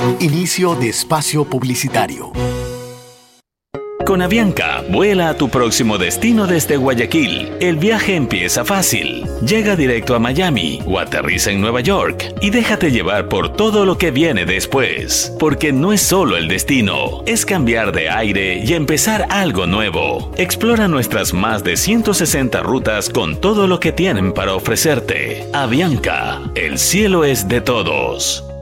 Inicio de espacio publicitario. Con Avianca, vuela a tu próximo destino desde Guayaquil. El viaje empieza fácil. Llega directo a Miami o aterriza en Nueva York y déjate llevar por todo lo que viene después. Porque no es solo el destino, es cambiar de aire y empezar algo nuevo. Explora nuestras más de 160 rutas con todo lo que tienen para ofrecerte. Avianca, el cielo es de todos.